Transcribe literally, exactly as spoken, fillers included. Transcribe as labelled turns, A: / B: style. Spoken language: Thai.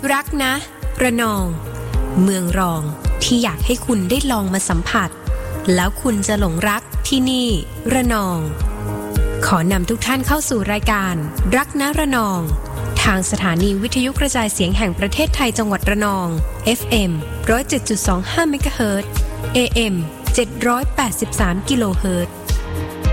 A: รักนะระนองเมืองรองที่อยากให้คุณได้ลองมาสัมผัสแล้วคุณจะหลงรักที่นี่ระนองขอนำทุกท่านเข้าสู่รายการรักนะระนองทางสถานีวิทยุกระจายเสียงแห่งประเทศไทยจังหวัดระนอง เอฟ เอ็ม หนึ่งศูนย์เจ็ดจุดสองห้า เมกะเฮิรตซ์ เอ เอ็ม เจ็ดร้อยแปดสิบสาม กิโลเฮิรตซ์